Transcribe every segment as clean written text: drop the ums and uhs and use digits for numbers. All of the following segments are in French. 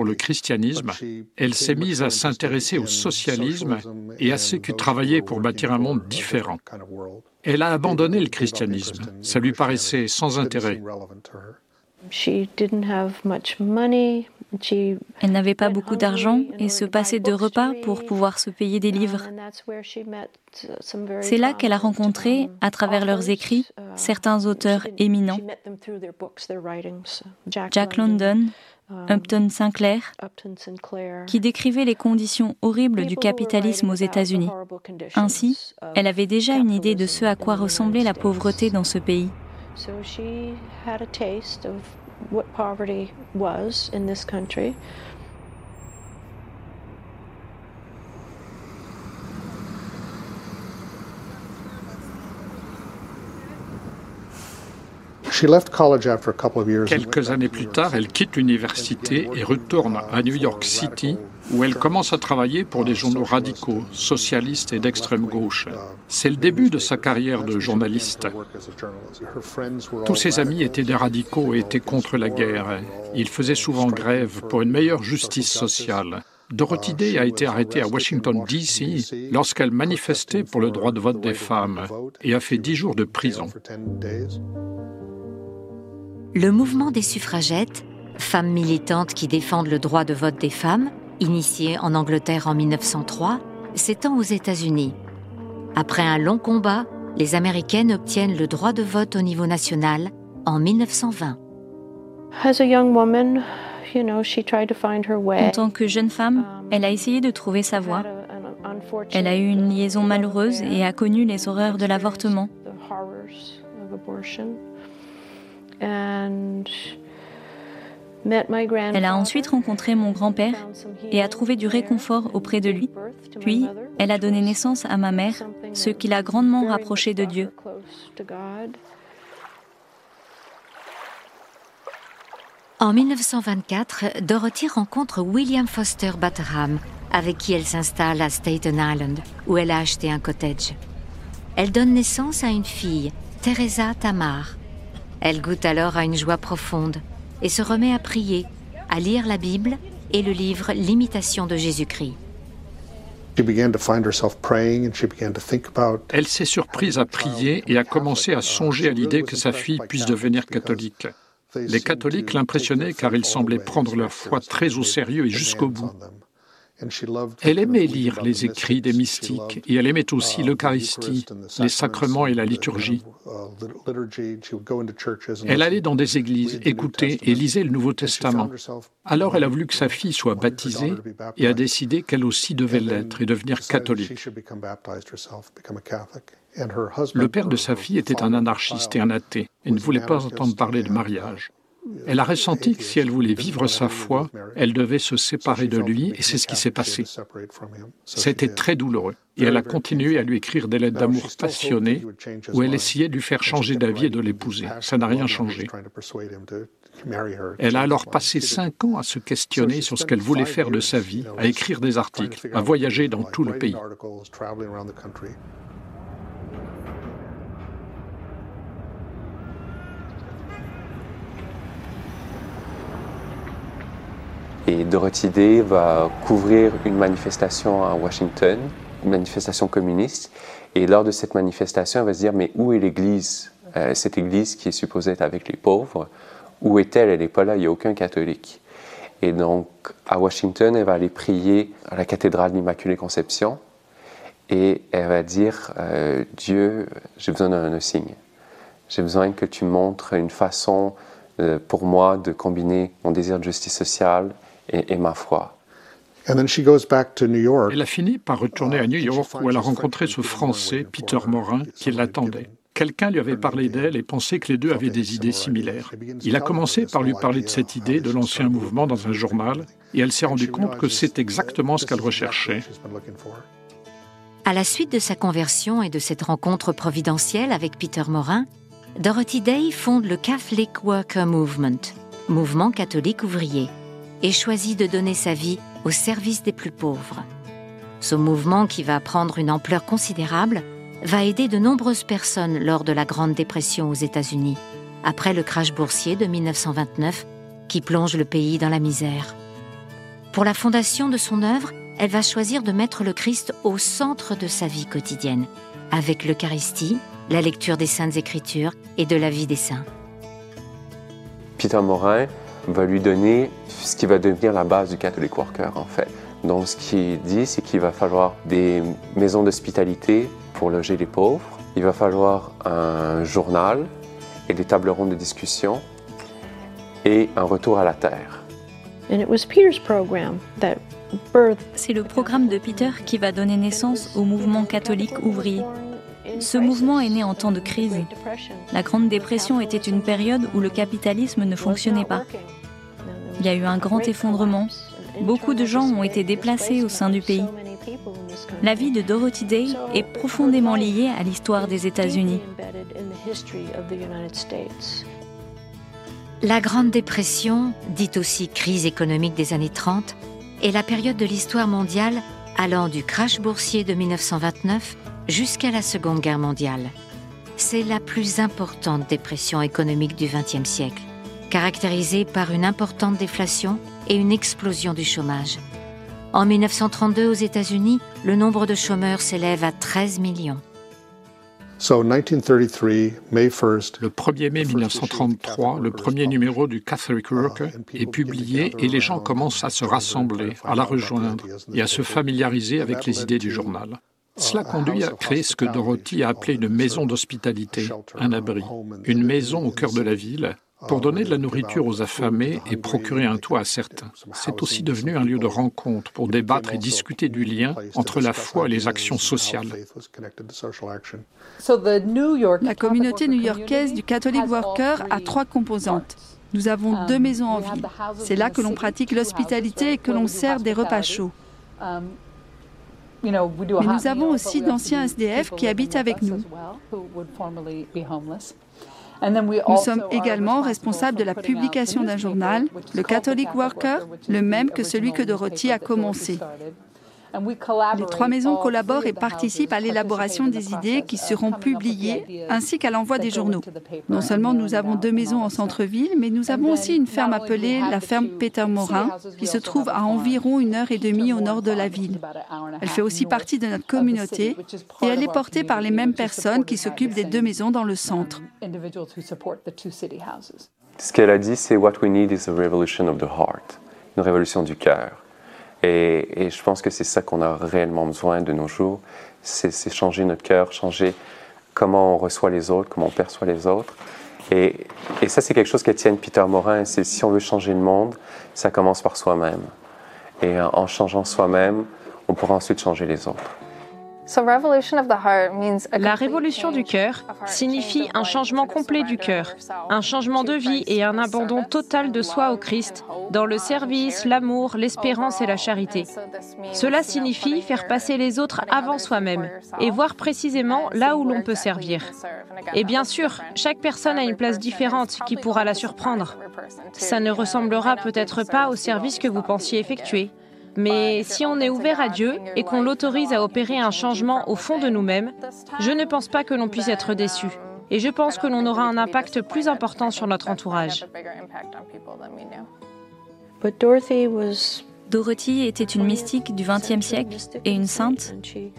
pour le christianisme, elle s'est mise à s'intéresser au socialisme et à ceux qui travaillaient pour bâtir un monde différent. Elle a abandonné le christianisme. Ça lui paraissait sans intérêt. Elle n'avait pas beaucoup d'argent et se passait de repas pour pouvoir se payer des livres. C'est là qu'elle a rencontré, à travers leurs écrits, certains auteurs éminents. Jack London, Upton Sinclair, qui décrivaient les conditions horribles du capitalisme aux États-Unis. Ainsi, elle avait déjà une idée de ce à quoi ressemblait la pauvreté dans ce pays. What poverty was in this country. Quelques années plus tard, elle quitte l'université et retourne à New York City, où elle commence à travailler pour des journaux radicaux, socialistes et d'extrême gauche. C'est le début de sa carrière de journaliste. Tous ses amis étaient des radicaux et étaient contre la guerre. Ils faisaient souvent grève pour une meilleure justice sociale. Dorothy Day a été arrêtée à Washington, D.C. lorsqu'elle manifestait pour le droit de vote des femmes et a fait 10 jours de prison. Le mouvement des suffragettes, femmes militantes qui défendent le droit de vote des femmes, initié en Angleterre en 1903, s'étend aux États-Unis. Après un long combat, les Américaines obtiennent le droit de vote au niveau national en 1920. En tant que jeune femme, elle a essayé de trouver sa voie. Elle a eu une liaison malheureuse et a connu les horreurs de l'avortement. Elle a ensuite rencontré mon grand-père et a trouvé du réconfort auprès de lui. Puis, elle a donné naissance à ma mère, ce qui l'a grandement rapprochée de Dieu. En 1924, Dorothy rencontre William Foster Batterham, avec qui elle s'installe à Staten Island, où elle a acheté un cottage. Elle donne naissance à une fille, Teresa Tamar. Elle goûte alors à une joie profonde et se remet à prier, à lire la Bible et le livre L'imitation de Jésus-Christ. Elle s'est surprise à prier et a commencé à songer à l'idée que sa fille puisse devenir catholique. Les catholiques l'impressionnaient car ils semblaient prendre leur foi très au sérieux et jusqu'au bout. Elle aimait lire les écrits des mystiques et elle aimait aussi l'Eucharistie, les sacrements et la liturgie. Elle allait dans des églises, écoutait et lisait le Nouveau Testament. Alors elle a voulu que sa fille soit baptisée et a décidé qu'elle aussi devait l'être et devenir catholique. Le père de sa fille était un anarchiste et un athée et ne voulait pas entendre parler de mariage. Elle a ressenti que si elle voulait vivre sa foi, elle devait se séparer de lui et c'est ce qui s'est passé. C'était très douloureux et elle a continué à lui écrire des lettres d'amour passionnées où elle essayait de lui faire changer d'avis et de l'épouser. Ça n'a rien changé. Elle a alors passé 5 ans à se questionner sur ce qu'elle voulait faire de sa vie, à écrire des articles, à voyager dans tout le pays. Et Dorothy Day va couvrir une manifestation à Washington, une manifestation communiste. Et lors de cette manifestation, elle va se dire, mais où est l'Église? Cette Église qui est supposée être avec les pauvres, où est-elle? Elle n'est pas là, il n'y a aucun catholique. Et donc, à Washington, elle va aller prier à la cathédrale de l'Immaculée Conception. Et elle va dire, Dieu, j'ai besoin d'un signe. J'ai besoin que tu montres une façon pour moi de combiner mon désir de justice sociale et ma foi. Elle a fini par retourner à New York où elle a rencontré ce Français, Peter Morin, qui l'attendait. Quelqu'un lui avait parlé d'elle et pensait que les deux avaient des idées similaires. Il a commencé par lui parler de cette idée, de lancer un mouvement dans un journal, et elle s'est rendue compte que c'est exactement ce qu'elle recherchait. À la suite de sa conversion et de cette rencontre providentielle avec Peter Morin, Dorothy Day fonde le Catholic Worker Movement, mouvement catholique ouvrier, et choisit de donner sa vie au service des plus pauvres. Ce mouvement, qui va prendre une ampleur considérable, va aider de nombreuses personnes lors de la Grande Dépression aux États-Unis, après le crash boursier de 1929 qui plonge le pays dans la misère. Pour la fondation de son œuvre, elle va choisir de mettre le Christ au centre de sa vie quotidienne, avec l'Eucharistie, la lecture des Saintes Écritures et de la vie des saints. Peter Maurin va lui donner ce qui va devenir la base du Catholic Worker, en fait. Donc, ce qu'il dit, c'est qu'il va falloir des maisons d'hospitalité pour loger les pauvres. Il va falloir un journal et des tables rondes de discussion et un retour à la terre. C'est le programme de Peter qui va donner naissance au mouvement catholique ouvrier. Ce mouvement est né en temps de crise. La Grande Dépression était une période où le capitalisme ne fonctionnait pas. Il y a eu un grand effondrement. Beaucoup de gens ont été déplacés au sein du pays. La vie de Dorothy Day est profondément liée à l'histoire des États-Unis. La Grande Dépression, dite aussi crise économique des années 30, est la période de l'histoire mondiale allant du crash boursier de 1929 jusqu'à la Seconde Guerre mondiale. C'est la plus importante dépression économique du XXe siècle, caractérisée par une importante déflation et une explosion du chômage. En 1932, aux États-Unis, le nombre de chômeurs s'élève à 13 millions. Le 1er mai 1933, le premier numéro du Catholic Worker est publié et les gens commencent à se rassembler, à la rejoindre et à se familiariser avec les idées du journal. Cela conduit à créer ce que Dorothy a appelé une maison d'hospitalité, un abri, une maison au cœur de la ville, pour donner de la nourriture aux affamés et procurer un toit à certains. C'est aussi devenu un lieu de rencontre pour débattre et discuter du lien entre la foi et les actions sociales. La communauté new-yorkaise du Catholic Worker a 3 composantes. Nous avons 2 maisons en ville. C'est là que l'on pratique l'hospitalité et que l'on sert des repas chauds. Mais nous avons aussi d'anciens SDF qui habitent avec nous. Nous sommes également responsables de la publication d'un journal, le Catholic Worker, le même que celui que Dorothy a commencé. Les 3 maisons collaborent et participent à l'élaboration des idées qui seront publiées, ainsi qu'à l'envoi des journaux. Non seulement nous avons 2 maisons en centre-ville, mais nous avons aussi une ferme appelée la ferme Peter Maurin, qui se trouve à environ 1h30 au nord de la ville. Elle fait aussi partie de notre communauté et elle est portée par les mêmes personnes qui s'occupent des 2 maisons dans le centre. Ce qu'elle a dit, c'est « What we need is a revolution of the heart », une révolution du cœur. Et je pense que c'est ça qu'on a réellement besoin de nos jours, c'est changer notre cœur, changer comment on reçoit les autres, comment on perçoit les autres. Et ça, c'est quelque chose qu'Étienne Peter Maurin, c'est si on veut changer le monde, ça commence par soi-même. Et en changeant soi-même, on pourra ensuite changer les autres. La révolution du cœur signifie un changement complet du cœur, un changement de vie et un abandon total de soi au Christ, dans le service, l'amour, l'espérance et la charité. Cela signifie faire passer les autres avant soi-même et voir précisément là où l'on peut servir. Et bien sûr, chaque personne a une place différente qui pourra la surprendre. Ça ne ressemblera peut-être pas au service que vous pensiez effectuer. Mais si on est ouvert à Dieu et qu'on l'autorise à opérer un changement au fond de nous-mêmes, je ne pense pas que l'on puisse être déçu. Et je pense que l'on aura un impact plus important sur notre entourage. Dorothy était une mystique du XXe siècle et une sainte.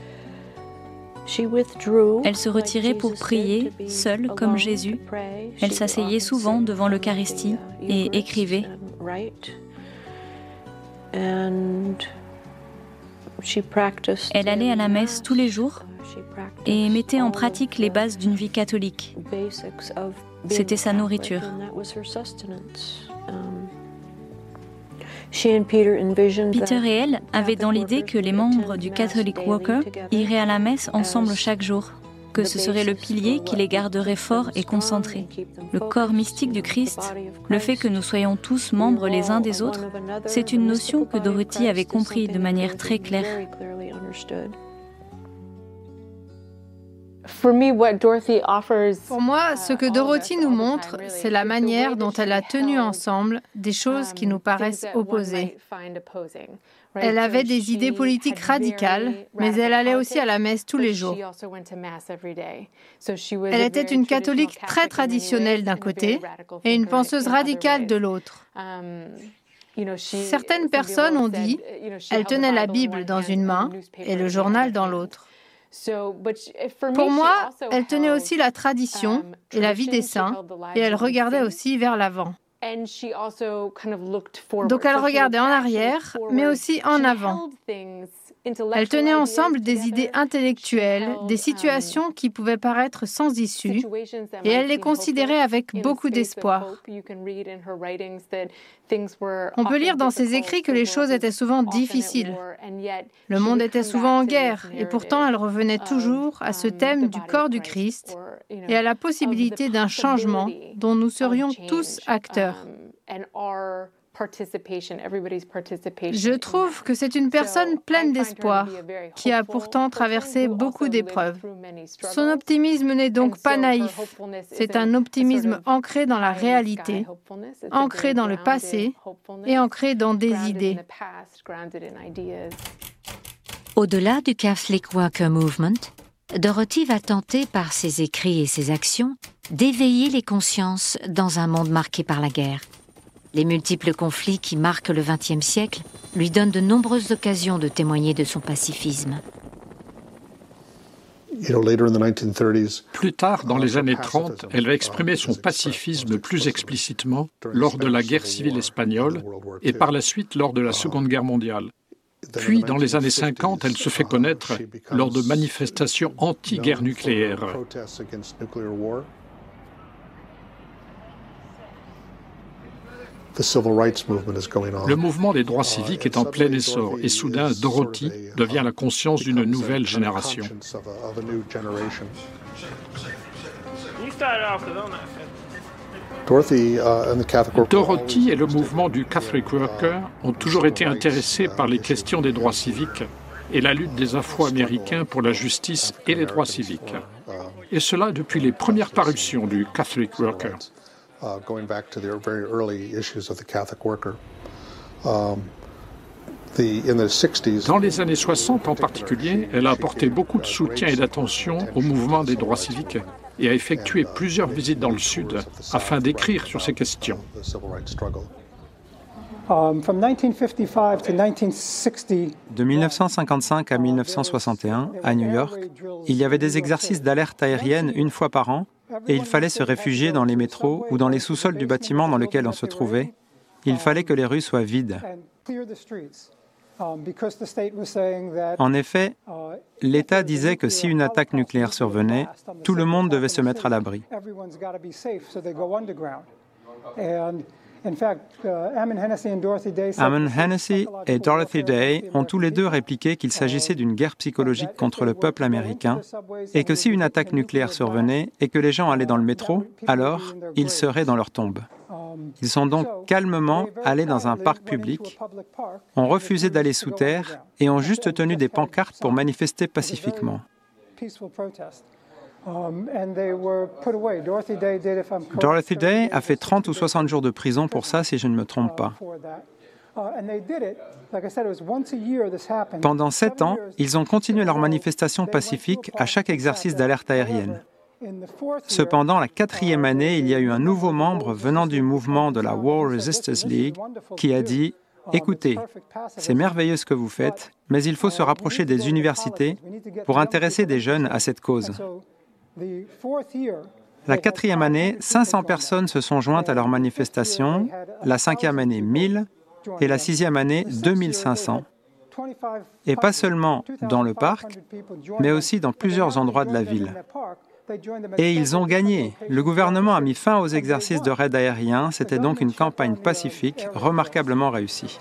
Elle se retirait pour prier, seule comme Jésus. Elle s'asseyait souvent devant l'Eucharistie et écrivait. Elle allait à la messe tous les jours et mettait en pratique les bases d'une vie catholique. C'était sa nourriture. Peter et elle avaient dans l'idée que les membres du Catholic Worker iraient à la messe ensemble chaque jour, que ce serait le pilier qui les garderait forts et concentrés. Le corps mystique du Christ, le fait que nous soyons tous membres les uns des autres, c'est une notion que Dorothy avait compris de manière très claire. Pour moi, ce que Dorothy nous montre, c'est la manière dont elle a tenu ensemble des choses qui nous paraissent opposées. Elle avait des idées politiques radicales, mais elle allait aussi à la messe tous les jours. Elle était une catholique très traditionnelle d'un côté et une penseuse radicale de l'autre. Certaines personnes ont dit qu'elle tenait la Bible dans une main et le journal dans l'autre. Pour moi, elle tenait aussi la tradition et la vie des saints, et elle regardait aussi vers l'avant. Donc elle regardait en arrière, mais aussi en avant. Elle tenait ensemble des idées intellectuelles, des situations qui pouvaient paraître sans issue, et elle les considérait avec beaucoup d'espoir. On peut lire dans ses écrits que les choses étaient souvent difficiles. Le monde était souvent en guerre, et pourtant elle revenait toujours à ce thème du corps du Christ et à la possibilité d'un changement dont nous serions tous acteurs. Je trouve que c'est une personne pleine d'espoir, qui a pourtant traversé beaucoup d'épreuves. Son optimisme n'est donc pas naïf, c'est un optimisme ancré dans la réalité, ancré dans le passé et ancré dans des idées. Au-delà du Catholic Worker Movement, Dorothy va tenter par ses écrits et ses actions d'éveiller les consciences dans un monde marqué par la guerre. Les multiples conflits qui marquent le XXe siècle lui donnent de nombreuses occasions de témoigner de son pacifisme. Plus tard, dans les années 30, elle va exprimer son pacifisme plus explicitement lors de la guerre civile espagnole et par la suite lors de la Seconde Guerre mondiale. Puis, dans les années 50, elle se fait connaître lors de manifestations anti-guerre nucléaire. Le mouvement des droits civiques est en plein essor et soudain, Dorothy devient la conscience d'une nouvelle génération. Dorothy et le mouvement du Catholic Worker ont toujours été intéressés par les questions des droits civiques et la lutte des Afro-Américains pour la justice et les droits civiques. Et cela depuis les premières parutions du Catholic Worker. Going back to the very early issues of the Catholic Worker. Dans les années 60 en particulier, elle a apporté beaucoup de soutien et d'attention au mouvement des droits civiques et a effectué plusieurs visites dans le Sud afin d'écrire sur ces questions. De 1955 à 1961, à New York, il y avait des exercices d'alerte aérienne une fois par an et il fallait se réfugier dans les métros ou dans les sous-sols du bâtiment dans lequel on se trouvait. Il fallait que les rues soient vides. En effet, l'État disait que si une attaque nucléaire survenait, tout le monde devait se mettre à l'abri. Ammon Hennessy et Dorothy Day ont tous les deux répliqué qu'il s'agissait d'une guerre psychologique contre le peuple américain et que si une attaque nucléaire survenait et que les gens allaient dans le métro, alors ils seraient dans leur tombe. Ils sont donc calmement allés dans un parc public, ont refusé d'aller sous terre et ont juste tenu des pancartes pour manifester pacifiquement. Dorothy Day a fait 30 ou 60 jours de prison pour ça, si je ne me trompe pas. Pendant 7 ans, ils ont continué leur manifestation pacifique à chaque exercice d'alerte aérienne. Cependant, la 4e année, il y a eu un nouveau membre venant du mouvement de la War Resisters League qui a dit « Écoutez, c'est merveilleux ce que vous faites, mais il faut se rapprocher des universités pour intéresser des jeunes à cette cause. » La 4e année, 500 personnes se sont jointes à leur manifestation, la 5e année, 1000, et la 6e année, 2500. Et pas seulement dans le parc, mais aussi dans plusieurs endroits de la ville. Et ils ont gagné. Le gouvernement a mis fin aux exercices de raid aérien. C'était donc une campagne pacifique remarquablement réussie.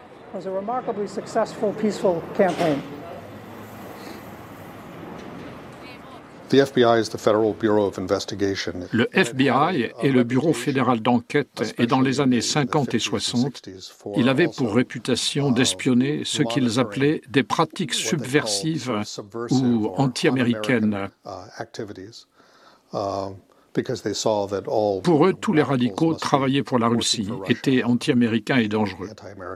Le FBI est le Bureau fédéral d'enquête et dans les années 50 et 60, il avait pour réputation d'espionner ce qu'ils appelaient des pratiques subversives ou anti-américaines. Pour eux, tous les radicaux travaillaient pour la Russie, étaient anti-américains et dangereux.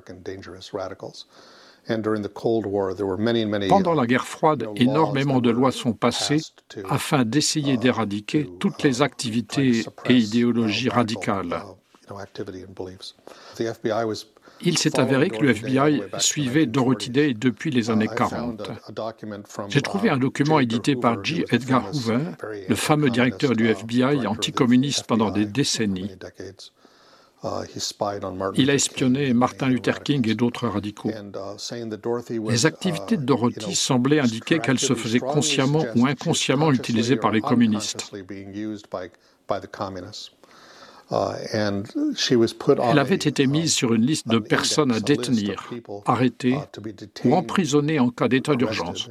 Pendant la guerre froide, énormément de lois sont passées afin d'essayer d'éradiquer toutes les activités et idéologies radicales. Il s'est avéré que le FBI suivait Dorothy Day depuis les années 40. J'ai trouvé un document édité par J. Edgar Hoover, le fameux directeur du FBI anticommuniste pendant des décennies. Il a espionné Martin Luther King et d'autres radicaux. Les activités de Dorothy semblaient indiquer qu'elle se faisait consciemment ou inconsciemment utilisée par les communistes. Elle avait été mise sur une liste de personnes à détenir, arrêtées ou emprisonnées en cas d'état d'urgence.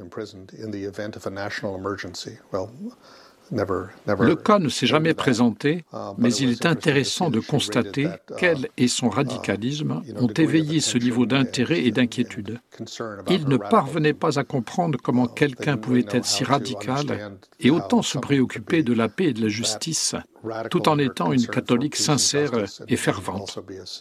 Le cas ne s'est jamais présenté, mais il est intéressant de constater qu'elle et son radicalisme ont éveillé ce niveau d'intérêt et d'inquiétude. Ils ne parvenaient pas à comprendre comment quelqu'un pouvait être si radical et autant se préoccuper de la paix et de la justice, tout en étant une catholique sincère et fervente.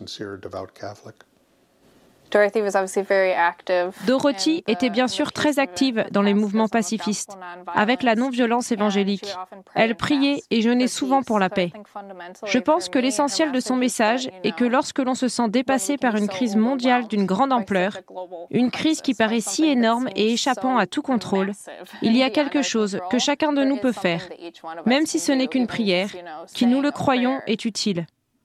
Dorothy était bien sûr très active dans les mouvements pacifistes, avec la non-violence évangélique. Elle priait et jeûnait souvent pour la paix. Je pense que l'essentiel de son message est que lorsque l'on se sent dépassé par une crise mondiale d'une grande ampleur, une crise qui paraît si énorme et échappant à tout contrôle, il y a quelque chose que chacun de nous peut faire, même si ce n'est qu'une prière, qui, nous le croyons, est utile.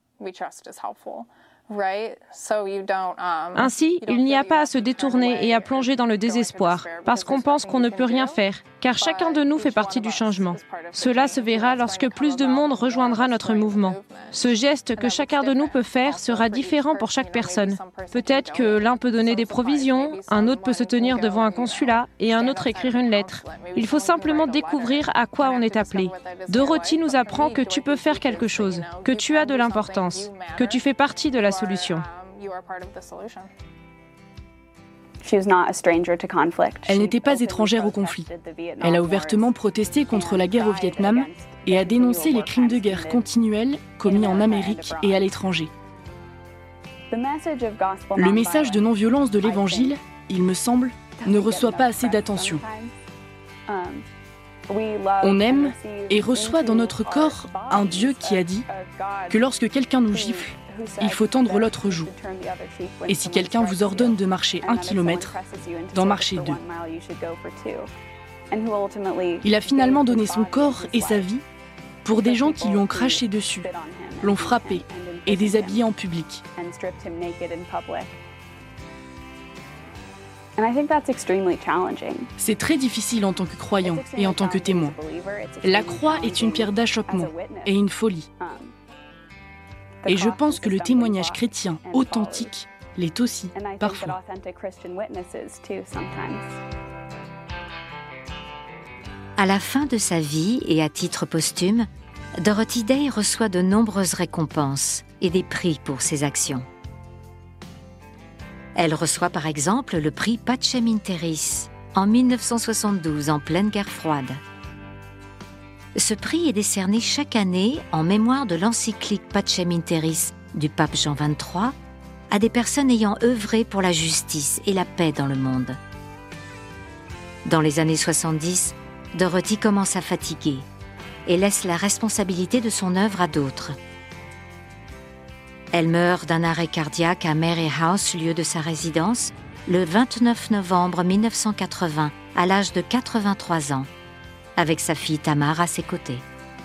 Ainsi, il n'y a pas à se détourner et à plonger dans le désespoir, parce qu'on pense qu'on ne peut rien faire, car chacun de nous fait partie du changement. Cela se verra lorsque plus de monde rejoindra notre mouvement. Ce geste que chacun de nous peut faire sera différent pour chaque personne. Peut-être que l'un peut donner des provisions, un autre peut se tenir devant un consulat et un autre écrire une lettre. Il faut simplement découvrir à quoi on est appelé. Dorothy nous apprend que tu peux faire quelque chose, que tu as de l'importance, que tu fais partie de la solution. Elle n'était pas étrangère au conflit. Elle a ouvertement protesté contre la guerre au Vietnam et a dénoncé les crimes de guerre continuels commis en Amérique et à l'étranger. Le message de non-violence de l'Évangile, il me semble, ne reçoit pas assez d'attention. On aime et reçoit dans notre corps un Dieu qui a dit que lorsque quelqu'un nous gifle, il faut tendre l'autre joue. Et si quelqu'un vous ordonne de marcher 1 kilomètre, d'en marcher 2. Il a finalement donné son corps et sa vie pour des gens qui lui ont craché dessus, l'ont frappé et déshabillé en public. C'est très difficile en tant que croyant et en tant que témoin. La croix est une pierre d'achoppement et une folie. Et je pense que le témoignage chrétien authentique l'est aussi, parfois. À la fin de sa vie et à titre posthume, Dorothy Day reçoit de nombreuses récompenses et des prix pour ses actions. Elle reçoit par exemple le prix Pacem in Terris en 1972, en pleine guerre froide. Ce prix est décerné chaque année en mémoire de l'encyclique Pacem in Terris du pape Jean XXIII à des personnes ayant œuvré pour la justice et la paix dans le monde. Dans les années 70, Dorothy commence à fatiguer et laisse la responsabilité de son œuvre à d'autres. Elle meurt d'un arrêt cardiaque à Mary House, lieu de sa résidence, le 29 novembre 1980, à l'âge de 83 ans, avec sa fille Tamar à ses côtés.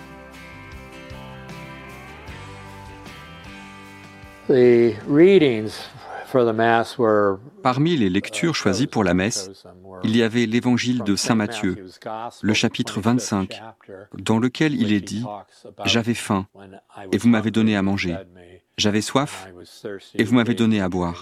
Parmi les lectures choisies pour la messe, il y avait l'évangile de Saint Matthieu, le chapitre 25, dans lequel il est dit « J'avais faim, et vous m'avez donné à manger. J'avais soif, et vous m'avez donné à boire. »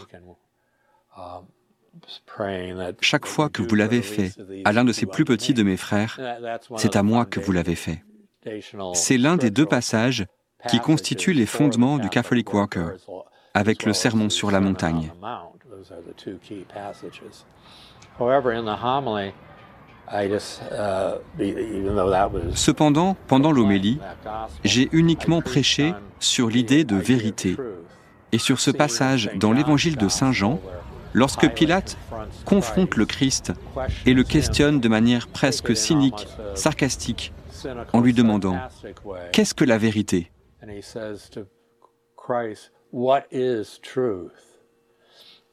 Chaque fois que vous l'avez fait à l'un de ces plus petits de mes frères, c'est à moi que vous l'avez fait. C'est l'un des 2 passages qui constituent les fondements du Catholic Worker, avec le sermon sur la montagne. Cependant, pendant l'homélie, j'ai uniquement prêché sur l'idée de vérité et sur ce passage dans l'évangile de Saint Jean, lorsque Pilate confronte le Christ et le questionne de manière presque cynique, sarcastique, en lui demandant « Qu'est-ce que la vérité ?»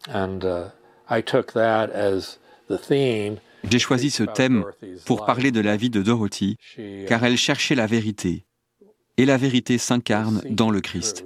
J'ai choisi ce thème pour parler de la vie de Dorothy, car elle cherchait la vérité, et la vérité s'incarne dans le Christ.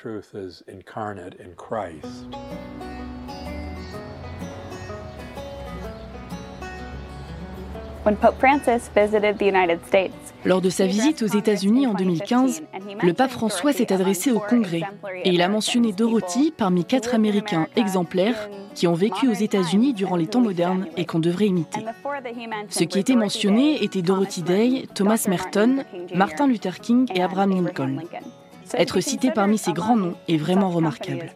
Lors de sa visite aux États-Unis en 2015, le pape François s'est adressé au Congrès et il a mentionné Dorothy parmi 4 Américains exemplaires qui ont vécu aux États-Unis durant les temps modernes et qu'on devrait imiter. Ceux qui étaient mentionnés étaient Dorothy Day, Thomas Merton, Martin Luther King et Abraham Lincoln. Être cité parmi ces grands noms est vraiment remarquable.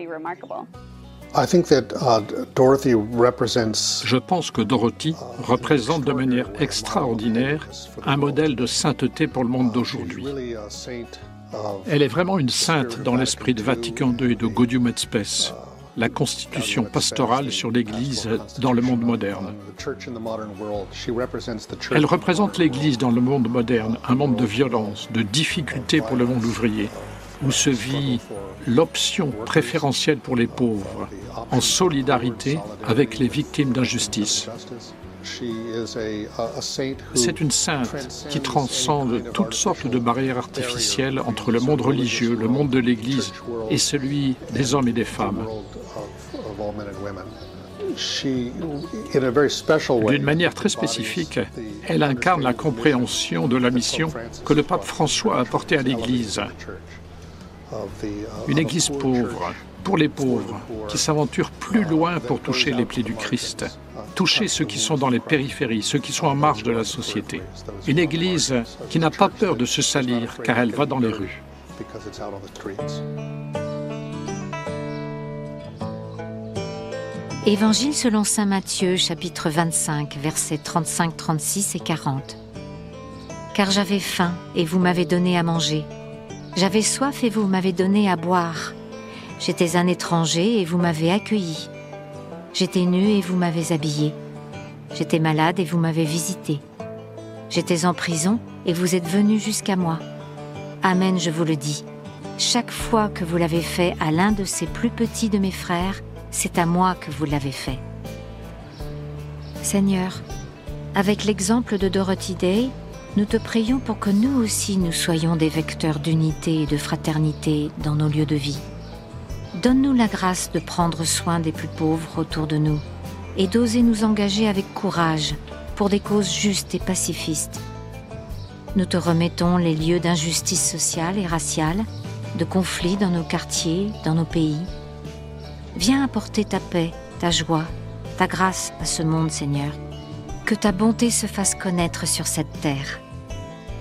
Je pense que Dorothy représente de manière extraordinaire un modèle de sainteté pour le monde d'aujourd'hui. Elle est vraiment une sainte dans l'esprit de Vatican II et de Gaudium et Spes, la constitution pastorale sur l'Église dans le monde moderne. Elle représente l'Église dans le monde moderne, un monde de violence, de difficultés pour le monde ouvrier, où se vit l'option préférentielle pour les pauvres, en solidarité avec les victimes d'injustice. C'est une sainte qui transcende toutes sortes de barrières artificielles entre le monde religieux, le monde de l'Église et celui des hommes et des femmes. D'une manière très spécifique, elle incarne la compréhension de la mission que le pape François a apportée à l'Église. Une Église pauvre, pour les pauvres, qui s'aventure plus loin pour toucher les plaies du Christ, toucher ceux qui sont dans les périphéries, ceux qui sont en marge de la société. Une Église qui n'a pas peur de se salir, car elle va dans les rues. Évangile selon saint Matthieu, chapitre 25, versets 35, 36 et 40. Car j'avais faim et vous m'avez donné à manger. J'avais soif et vous m'avez donné à boire. J'étais un étranger et vous m'avez accueilli. J'étais nu et vous m'avez habillé. J'étais malade et vous m'avez visité. J'étais en prison et vous êtes venus jusqu'à moi. Amen, je vous le dis. Chaque fois que vous l'avez fait à l'un de ces plus petits de mes frères, c'est à moi que vous l'avez fait. Seigneur, avec l'exemple de Dorothy Day, nous te prions pour que nous aussi nous soyons des vecteurs d'unité et de fraternité dans nos lieux de vie. Donne-nous la grâce de prendre soin des plus pauvres autour de nous et d'oser nous engager avec courage pour des causes justes et pacifistes. Nous te remettons les lieux d'injustice sociale et raciale, de conflits dans nos quartiers, dans nos pays. Viens apporter ta paix, ta joie, ta grâce à ce monde, Seigneur. Que ta bonté se fasse connaître sur cette terre.